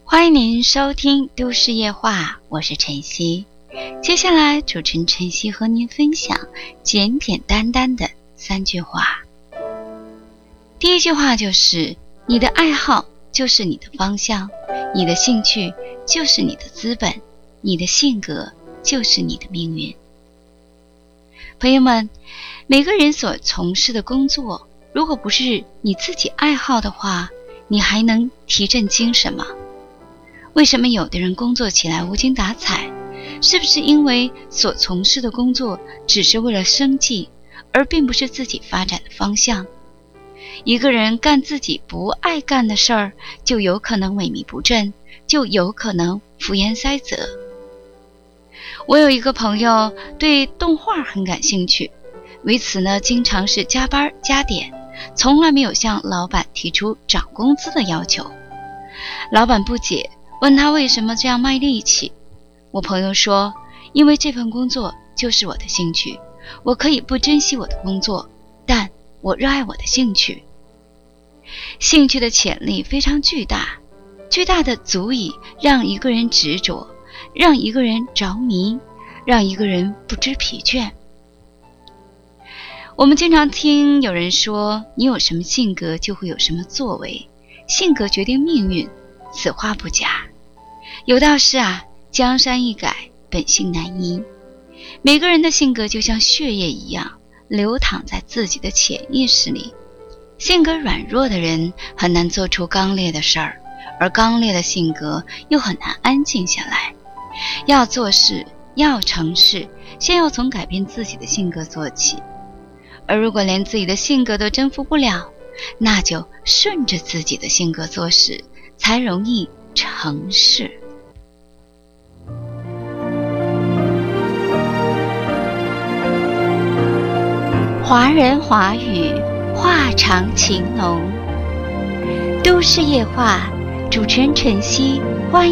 欢迎您收听都市夜话，我是晨曦。接下来主持人晨曦和您分享简简单单的3句话。第一句话就是，你的爱好就是你的方向，你的兴趣就是你的资本，你的性格就是你的命运。朋友们，每个人所从事的工作，如果不是你自己爱好的话，你还能提振精神吗？为什么有的人工作起来无精打采？是不是因为所从事的工作只是为了生计，而并不是自己发展的方向？一个人干自己不爱干的事儿，就有可能萎靡不振，就有可能福颜塞泽。我有一个朋友对动画很感兴趣，为此呢，经常是加班加点，从来没有向老板提出涨工资的要求。老板不解，问他为什么这样卖力气。我朋友说，因为这份工作就是我的兴趣，我可以不珍惜我的工作，但我热爱我的兴趣。兴趣的潜力非常巨大，巨大的足以让一个人执着，让一个人着迷，让一个人不知疲倦。我们经常听有人说，你有什么性格就会有什么作为，性格决定命运，此话不假。有道是啊，江山易改，本性难移。每个人的性格就像血液一样，流淌在自己的潜意识里。性格软弱的人很难做出刚烈的事儿，而刚烈的性格又很难安静下来。要做事，要成事，先要从改变自己的性格做起。而如果连自己的性格都征服不了，那就顺着自己的性格做事，才容易成事。华人华语，话长情浓。都市夜话，主持人晨曦，欢迎